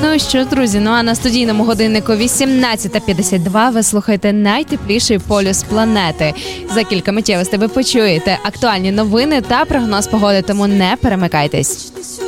Ну що, друзі, а на студійному годиннику 18:52 ви слухаєте найтепліший полюс планети. За кілька миттєвостей ви почуєте актуальні новини та прогноз погоди, тому не перемикайтесь.